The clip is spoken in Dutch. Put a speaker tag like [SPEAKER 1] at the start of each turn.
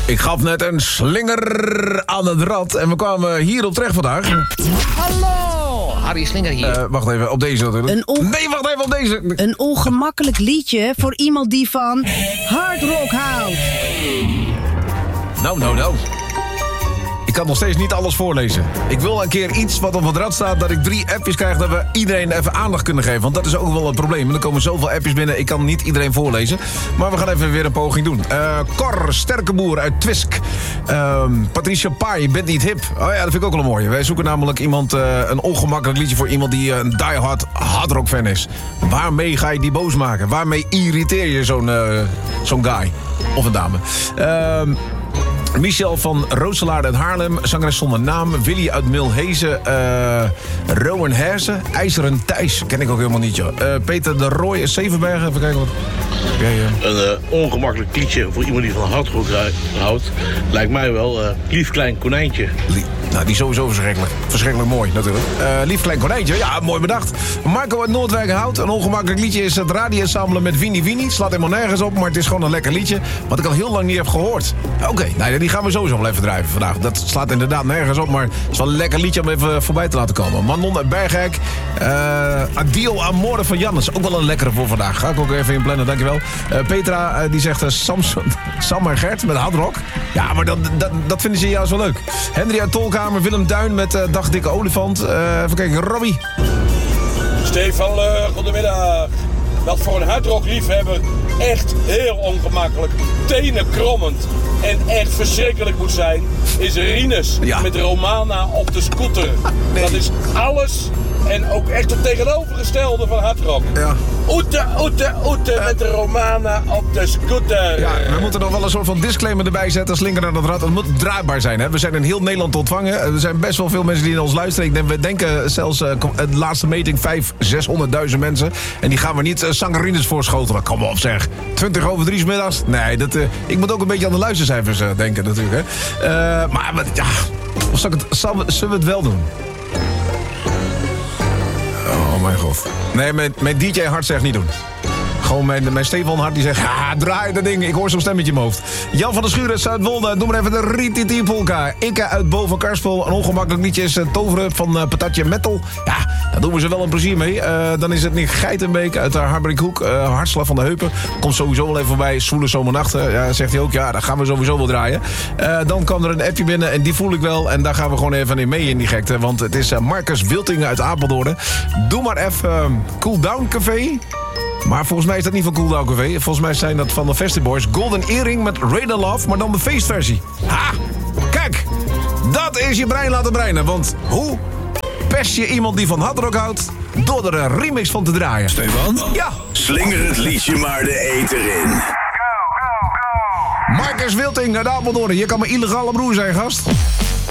[SPEAKER 1] Ik gaf net een slinger aan het rad en we kwamen hierop terecht vandaag.
[SPEAKER 2] Hallo, Harry Slinger hier.
[SPEAKER 1] Wacht even, op deze natuurlijk. Nee, wacht even, op deze.
[SPEAKER 3] Een ongemakkelijk liedje voor iemand die van hard rock houdt.
[SPEAKER 1] Nou. Ik kan nog steeds niet alles voorlezen. Ik wil een keer iets wat op het rad staat, dat ik 3 appjes krijg, dat we iedereen even aandacht kunnen geven. Want dat is ook wel een probleem. Er komen zoveel appjes binnen, ik kan niet iedereen voorlezen. Maar we gaan even weer een poging doen. Cor Sterkeboer uit Twisk. Patricia Pai, je bent niet hip. Oh ja, dat vind ik ook wel een mooie. Wij zoeken namelijk iemand, een ongemakkelijk liedje voor iemand die een diehard hardrock fan is. Waarmee ga je die boos maken? Waarmee irriteer je zo'n guy? Of een dame? Michel van Rooselaar uit Haarlem, zangeres zonder naam. Willy uit Milhezen, Rowan Hersen, IJzeren Thijs, ken ik ook helemaal niet, joh. Peter de Rooij, Zevenbergen, even kijken wat...
[SPEAKER 4] Een ongemakkelijk liedje voor iemand die van hardrock houdt, lijkt mij wel Lief Klein Konijntje.
[SPEAKER 1] Nou, die is sowieso verschrikkelijk. Verschrikkelijk mooi, natuurlijk. Lief Klein Konijntje, ja, mooi bedacht. Marco uit Noordwijk houdt. Een ongemakkelijk liedje is het radioensemble met Winnie Winnie. Het slaat helemaal nergens op, maar het is gewoon een lekker liedje. Wat ik al heel lang niet heb gehoord. Oké, nou, die gaan we sowieso wel even drijven vandaag. Dat slaat inderdaad nergens op, maar het is wel een lekker liedje om even voorbij te laten komen. Manon uit Bergijk. Adio Amore van Jannes. Ook wel een lekkere voor vandaag. Ga ik ook even inplannen, dankjewel. Petra, die zegt Sam en Gert met hardrock. Ja, maar dat vinden ze juist wel leuk. Henry uit Tolkamer, Willem Duin met Dag Dikke Olifant. Even kijken, Robbie.
[SPEAKER 5] Stefan, goedemiddag. Dat voor een hardrock-liefhebber echt heel ongemakkelijk, tenenkrommend en echt verschrikkelijk moet zijn, is Rinus met Romana op de scooter. Nee. Dat is alles en ook echt het tegenovergestelde van hardrock. Ja. Oete met de Romana op de scooter.
[SPEAKER 1] Ja, we moeten nog wel een soort van disclaimer erbij zetten. Slinker aan het rad. Het moet draaibaar zijn. Hè? We zijn in heel Nederland te ontvangen. Er zijn best wel veel mensen die naar ons luisteren. We denken zelfs de laatste meting 500.000-600.000 mensen. En die gaan we niet zangerines voorschotelen. Kom op zeg. 3:20 's middags. Nee, ik moet ook een beetje aan de luistercijfers denken natuurlijk. Hè? Maar ja, zullen we het wel doen? Oh mijn god. Nee, mijn DJ Hart zegt niet doen. Gewoon mijn Stefan Hart die zegt, ja, draai dat ding. Ik hoor zo'n stemmetje in mijn hoofd. Jan van der Schuur uit Zuidwolde, noem maar even de Rititi Polka. Ikke uit Boven Karspel, een ongemakkelijk liedje is Toveren van Patatje Metal. Ja, daar doen we ze wel een plezier mee. Dan is het Nick Geitenbeek uit Harbrinkhoek, Hartslag van de Heupen. Komt sowieso wel even voorbij, Zwoele Zomernachten. Ja, zegt hij ook, ja, daar gaan we sowieso wel draaien. Dan kwam er een appje binnen en die voel ik wel. En daar gaan we gewoon even in mee in die gekte. Want het is Marcus Wilting uit Apeldoorn. Doe maar even Cool Down Café. Maar volgens mij is dat niet van Cool Down Café. Volgens mij zijn dat van de Festiboys. Golden Earring met Radar Love, maar dan de feestversie. Ha! Kijk! Dat is je brein laten breinen. Want hoe pest je iemand die van hardrock houdt door er een remix van te draaien?
[SPEAKER 6] Stefan?
[SPEAKER 1] Ja!
[SPEAKER 6] Slinger het liedje maar de eter in.
[SPEAKER 1] Marcus Wilting uit Apeldoorn. Je kan mijn illegale broer zijn, gast.